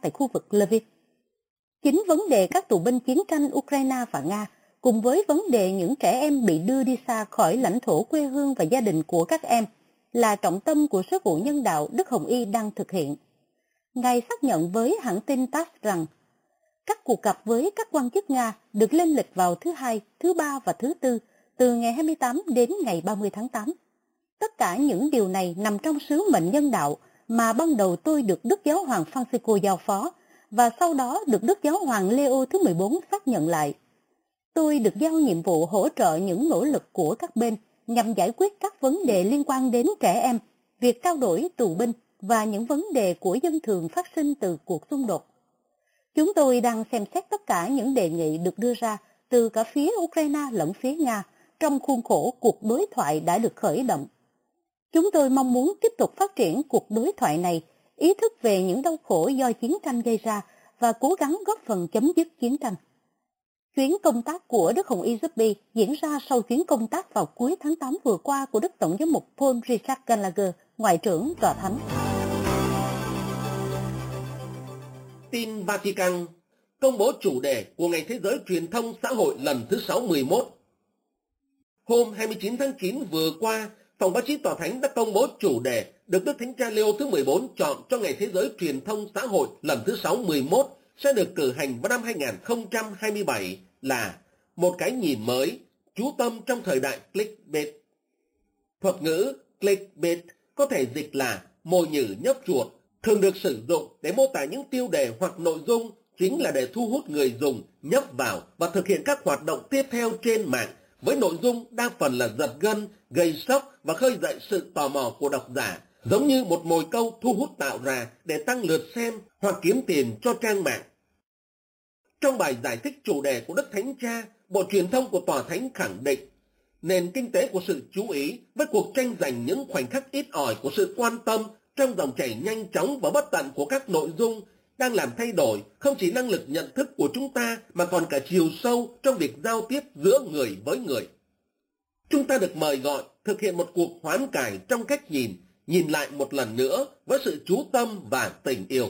tại khu vực Lviv. Chính vấn đề các tù binh chiến tranh Ukraine và Nga, cùng với vấn đề những trẻ em bị đưa đi xa khỏi lãnh thổ quê hương và gia đình của các em, là trọng tâm của sứ vụ nhân đạo Đức Hồng Y đang thực hiện. Ngài xác nhận với hãng tin TASS rằng các cuộc gặp với các quan chức Nga được lên lịch vào thứ Hai, thứ Ba và thứ Tư, từ ngày 28 đến ngày 30 tháng 8. Tất cả những điều này nằm trong sứ mệnh nhân đạo mà ban đầu tôi được Đức Giáo hoàng Francisco giao phó, và sau đó được Đức Giáo hoàng Leo thứ 14 xác nhận lại. Tôi được giao nhiệm vụ hỗ trợ những nỗ lực của các bên nhằm giải quyết các vấn đề liên quan đến trẻ em, việc trao đổi tù binh và những vấn đề của dân thường phát sinh từ cuộc xung đột. Chúng tôi đang xem xét tất cả những đề nghị được đưa ra từ cả phía Ukraine lẫn phía Nga trong khuôn khổ cuộc đối thoại đã được khởi động. Chúng tôi mong muốn tiếp tục phát triển cuộc đối thoại này, ý thức về những đau khổ do chiến tranh gây ra và cố gắng góp phần chấm dứt chiến tranh. Chuyến công tác của Đức Hồng Y Giuseppe diễn ra sau chuyến công tác vào cuối tháng 8 vừa qua của Đức Tổng giám mục Paul Richard Gallagher, Ngoại trưởng Tòa Thánh. Tin Vatican công bố chủ đề của Ngày Thế giới Truyền thông Xã hội lần thứ 61. Hôm 29 tháng 9 vừa qua, Phòng báo chí Tòa Thánh đã công bố chủ đề được Đức Thánh Cha Leo thứ 14 chọn cho Ngày Thế giới Truyền thông Xã hội lần thứ 61 sẽ được cử hành vào năm 2027 là một cái nhìn mới, chú tâm trong thời đại clickbait. Thuật ngữ clickbait có thể dịch là mồi nhử nhấp chuột, thường được sử dụng để mô tả những tiêu đề hoặc nội dung chính là để thu hút người dùng nhấp vào và thực hiện các hoạt động tiếp theo trên mạng với nội dung đa phần là giật gân, gây sốc và khơi dậy sự tò mò của độc giả, giống như một mồi câu thu hút tạo ra để tăng lượt xem hoặc kiếm tiền cho trang mạng. Trong bài giải thích chủ đề của Đức Thánh Cha, Bộ Truyền thông của Tòa Thánh khẳng định nền kinh tế của sự chú ý với cuộc tranh giành những khoảnh khắc ít ỏi của sự quan tâm trong dòng chảy nhanh chóng và bất tận của các nội dung đang làm thay đổi không chỉ năng lực nhận thức của chúng ta mà còn cả chiều sâu trong việc giao tiếp giữa người với người. Chúng ta được mời gọi thực hiện một cuộc hoán cải trong cách nhìn lại một lần nữa với sự chú tâm và tình yêu.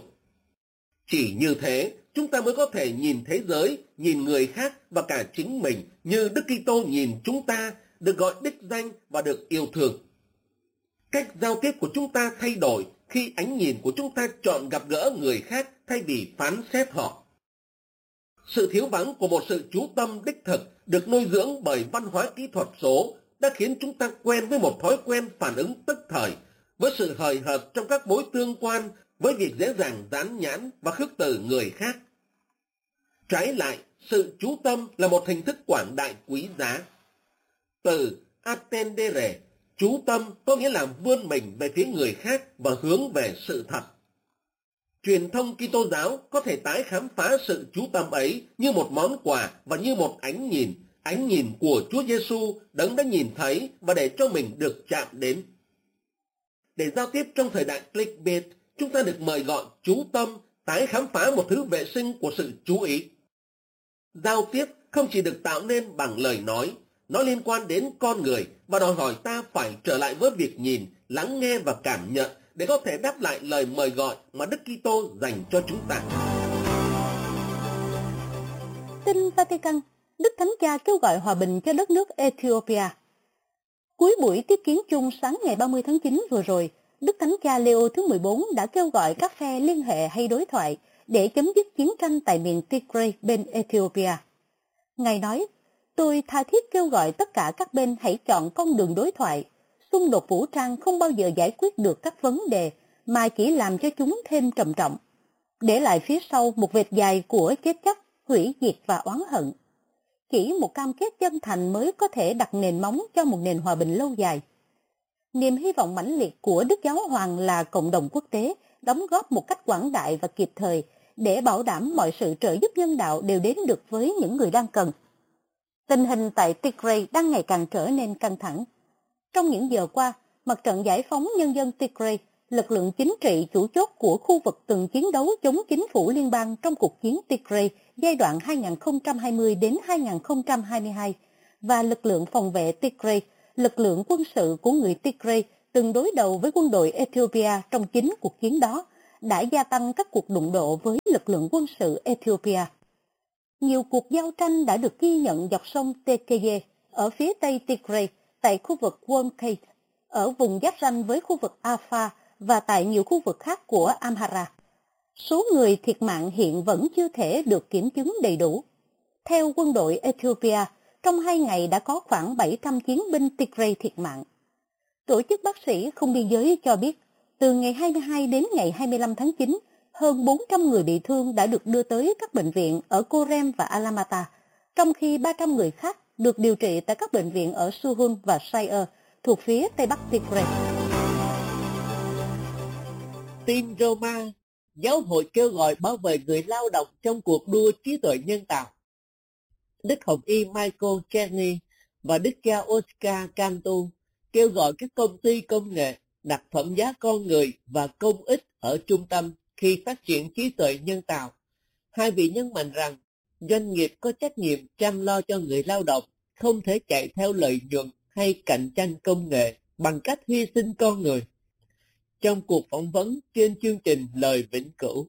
Chỉ như thế, chúng ta mới có thể nhìn thế giới, nhìn người khác và cả chính mình như Đức Kitô nhìn chúng ta, được gọi đích danh và được yêu thương. Cách giao tiếp của chúng ta thay đổi khi ánh nhìn của chúng ta chọn gặp gỡ người khác thay vì phán xét họ. Sự thiếu vắng của một sự chú tâm đích thực được nuôi dưỡng bởi văn hóa kỹ thuật số đã khiến chúng ta quen với một thói quen phản ứng tức thời, với sự hời hợt trong các mối tương quan, với việc dễ dàng dán nhãn và khước từ người khác. Trái lại, sự chú tâm là một hình thức quảng đại quý giá. Từ attendere, chú tâm có nghĩa là vươn mình về phía người khác và hướng về sự thật. Truyền thông Kitô giáo có thể tái khám phá sự chú tâm ấy như một món quà và như một ánh nhìn của Chúa Giêsu đấng đã nhìn thấy và để cho mình được chạm đến. Để giao tiếp trong thời đại clickbait, chúng ta được mời gọi chú tâm, tái khám phá một thứ vệ sinh của sự chú ý. Giao tiếp không chỉ được tạo nên bằng lời nói, nó liên quan đến con người và đòi hỏi ta phải trở lại với việc nhìn, lắng nghe và cảm nhận để có thể đáp lại lời mời gọi mà Đức Kitô dành cho chúng ta. Tin Vatican, Đức Thánh Cha kêu gọi hòa bình cho đất nước Ethiopia. Cuối buổi tiếp kiến chung sáng ngày 30 tháng 9 vừa rồi, Đức Thánh Cha Leo thứ 14 đã kêu gọi các phe liên hệ hay đối thoại để chấm dứt chiến tranh tại miền Tigray bên Ethiopia. Ngài nói, tôi tha thiết kêu gọi tất cả các bên hãy chọn con đường đối thoại. Xung đột vũ trang không bao giờ giải quyết được các vấn đề mà chỉ làm cho chúng thêm trầm trọng, để lại phía sau một vệt dài của chết chóc, hủy diệt và oán hận. Chỉ một cam kết chân thành mới có thể đặt nền móng cho một nền hòa bình lâu dài. Niềm hy vọng mãnh liệt của Đức Giáo Hoàng là cộng đồng quốc tế đóng góp một cách quảng đại và kịp thời để bảo đảm mọi sự trợ giúp nhân đạo đều đến được với những người đang cần. Tình hình tại Tigray đang ngày càng trở nên căng thẳng. Trong những giờ qua, Mặt trận Giải phóng Nhân dân Tigray, lực lượng chính trị chủ chốt của khu vực từng chiến đấu chống chính phủ liên bang trong cuộc chiến Tigray giai đoạn 2020 đến 2022, và lực lượng phòng vệ Tigray, lực lượng quân sự của người Tigray từng đối đầu với quân đội Ethiopia trong chính cuộc chiến đó, đã gia tăng các cuộc đụng độ với lực lượng quân sự Ethiopia. Nhiều cuộc giao tranh đã được ghi nhận dọc sông Tekeye ở phía tây Tigray, tại khu vực Wolkate, ở vùng giáp ranh với khu vực Afar và tại nhiều khu vực khác của Amhara. Số người thiệt mạng hiện vẫn chưa thể được kiểm chứng đầy đủ. Theo quân đội Ethiopia, trong 2 ngày đã có khoảng 700 chiến binh Tigray thiệt mạng. Tổ chức bác sĩ không biên giới cho biết, từ ngày 22 đến ngày 25 tháng 9, hơn 400 người bị thương đã được đưa tới các bệnh viện ở Korem và Alamata, trong khi 300 người khác được điều trị tại các bệnh viện ở Suhun và Shire, thuộc phía Tây Bắc Tigray. Tin Roma, giáo hội kêu gọi bảo vệ người lao động trong cuộc đua trí tuệ nhân tạo. Đức Hồng Y Michael Cheney và Đức cha Oscar Cantu kêu gọi các công ty công nghệ đặt phẩm giá con người và công ích ở trung tâm khi phát triển trí tuệ nhân tạo. Hai vị nhấn mạnh rằng doanh nghiệp có trách nhiệm chăm lo cho người lao động, không thể chạy theo lợi nhuận hay cạnh tranh công nghệ bằng cách hy sinh con người. Trong cuộc phỏng vấn trên chương trình Lời Vĩnh Cửu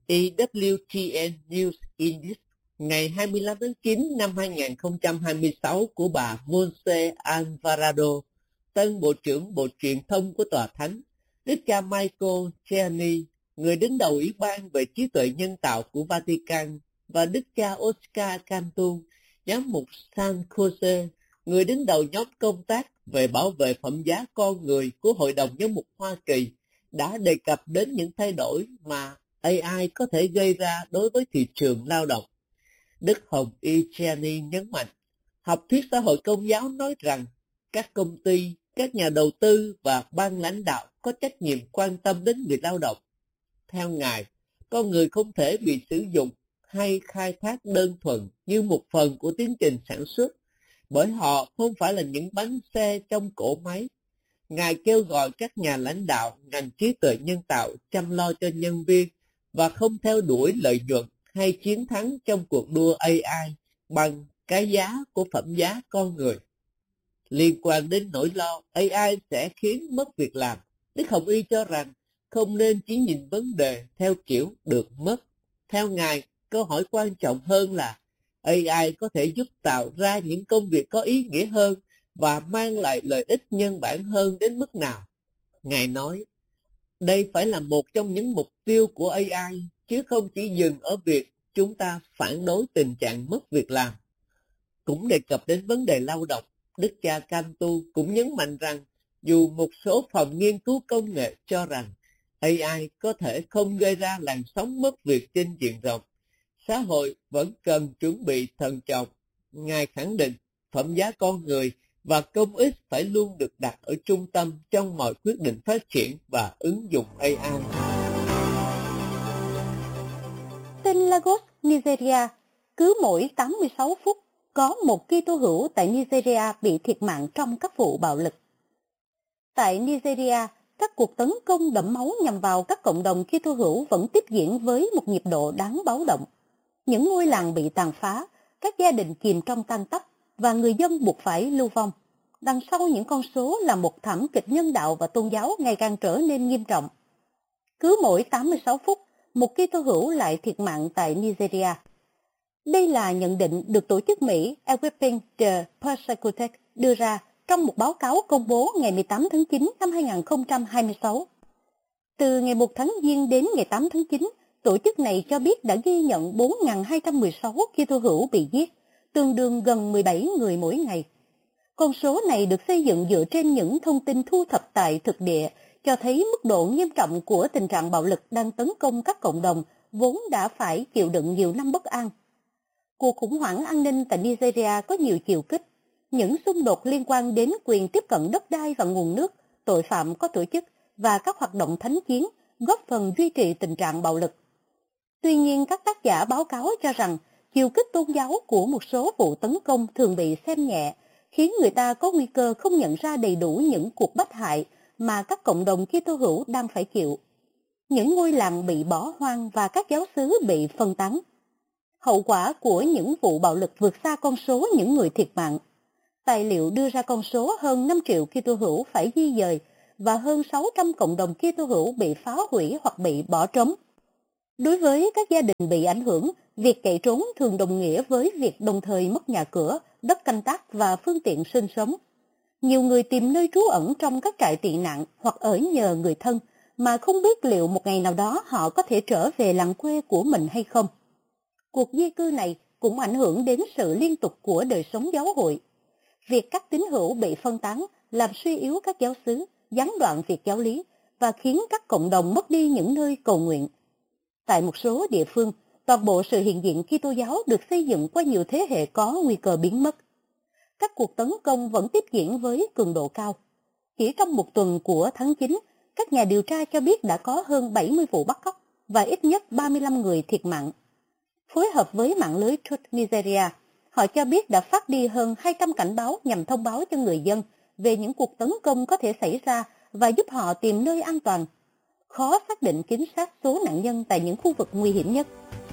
EWTN News Index ngày 25 tháng 9 năm 2026 của bà Monse Alvarado, tân Bộ trưởng Bộ Truyền thông của Tòa Thánh, Đức cha Michael Cheney, người đứng đầu Ủy ban về trí tuệ nhân tạo của Vatican, và Đức cha Oscar Cantu, giám mục San Jose, người đứng đầu nhóm công tác về bảo vệ phẩm giá con người của Hội đồng Giám mục Hoa Kỳ, đã đề cập đến những thay đổi mà AI có thể gây ra đối với thị trường lao động. Đức Hồng Y Cheney nhấn mạnh, học thuyết xã hội công giáo nói rằng các công ty, các nhà đầu tư và ban lãnh đạo có trách nhiệm quan tâm đến người lao động. Theo Ngài, con người không thể bị sử dụng hay khai thác đơn thuần như một phần của tiến trình sản xuất, bởi họ không phải là những bánh xe trong cỗ máy. Ngài kêu gọi các nhà lãnh đạo ngành trí tuệ nhân tạo chăm lo cho nhân viên và không theo đuổi lợi nhuận hay chiến thắng trong cuộc đua AI bằng cái giá của phẩm giá con người. Liên quan đến nỗi lo AI sẽ khiến mất việc làm, Đức Hồng Y cho rằng không nên chỉ nhìn vấn đề theo kiểu được mất. Theo Ngài, câu hỏi quan trọng hơn là AI có thể giúp tạo ra những công việc có ý nghĩa hơn và mang lại lợi ích nhân bản hơn đến mức nào. Ngài nói, đây phải là một trong những mục tiêu của AI, chứ không chỉ dừng ở việc chúng ta phản đối tình trạng mất việc làm. Cũng đề cập đến vấn đề lao động, Đức cha Cantu cũng nhấn mạnh rằng dù một số phòng nghiên cứu công nghệ cho rằng AI có thể không gây ra làn sóng mất việc trên diện rộng, xã hội vẫn cần chuẩn bị thận trọng. Ngài khẳng định phẩm giá con người và công ích phải luôn được đặt ở trung tâm trong mọi quyết định phát triển và ứng dụng AI. Tên Lagos, Nigeria, cứ mỗi 86 phút có một Kitô hữu tại Nigeria bị thiệt mạng trong các vụ bạo lực. Tại Nigeria, các cuộc tấn công đẫm máu nhằm vào các cộng đồng Kitô hữu vẫn tiếp diễn với một nhịp độ đáng báo động. Những ngôi làng bị tàn phá, các gia đình chìm trong tang tóc và người dân buộc phải lưu vong. Đằng sau những con số là một thảm kịch nhân đạo và tôn giáo ngày càng trở nên nghiêm trọng. Cứ mỗi 86 phút, một Kitô hữu lại thiệt mạng tại Nigeria. Đây là nhận định được tổ chức Mỹ Equipping the Persecuted đưa ra trong một báo cáo công bố ngày 18 tháng 9 năm 2026. Từ ngày 1 tháng Giêng đến ngày 8 tháng 9, tổ chức này cho biết đã ghi nhận 4.216 Kitô hữu bị giết, tương đương gần 17 người mỗi ngày. Con số này được xây dựng dựa trên những thông tin thu thập tại thực địa, cho thấy mức độ nghiêm trọng của tình trạng bạo lực đang tấn công các cộng đồng vốn đã phải chịu đựng nhiều năm bất an. Cuộc khủng hoảng an ninh tại Nigeria có nhiều chiều kích. Những xung đột liên quan đến quyền tiếp cận đất đai và nguồn nước, tội phạm có tổ chức và các hoạt động thánh chiến góp phần duy trì tình trạng bạo lực. Tuy nhiên, các tác giả báo cáo cho rằng chiều kích tôn giáo của một số vụ tấn công thường bị xem nhẹ, khiến người ta có nguy cơ không nhận ra đầy đủ những cuộc bách hại mà các cộng đồng Kitô hữu đang phải chịu. Những ngôi làng bị bỏ hoang và các giáo xứ bị phân tán. Hậu quả của những vụ bạo lực vượt xa con số những người thiệt mạng. Tài liệu đưa ra con số hơn 5 triệu Kitô hữu phải di dời và hơn 600 cộng đồng Kitô hữu bị phá hủy hoặc bị bỏ trống. Đối với các gia đình bị ảnh hưởng, việc chạy trốn thường đồng nghĩa với việc đồng thời mất nhà cửa, đất canh tác và phương tiện sinh sống. Nhiều người tìm nơi trú ẩn trong các trại tị nạn hoặc ở nhờ người thân mà không biết liệu một ngày nào đó họ có thể trở về làng quê của mình hay không. Cuộc di cư này cũng ảnh hưởng đến sự liên tục của đời sống giáo hội. Việc các tín hữu bị phân tán làm suy yếu các giáo xứ, gián đoạn việc giáo lý và khiến các cộng đồng mất đi những nơi cầu nguyện. Tại một số địa phương, toàn bộ sự hiện diện Kitô giáo được xây dựng qua nhiều thế hệ có nguy cơ biến mất. Các cuộc tấn công vẫn tiếp diễn với cường độ cao. Chỉ trong một tuần của tháng 9, các nhà điều tra cho biết đã có hơn 70 vụ bắt cóc và ít nhất 35 người thiệt mạng. Phối hợp với mạng lưới Truth Nigeria, họ cho biết đã phát đi hơn 200 cảnh báo nhằm thông báo cho người dân về những cuộc tấn công có thể xảy ra và giúp họ tìm nơi an toàn. Khó xác định chính xác số nạn nhân tại những khu vực nguy hiểm nhất.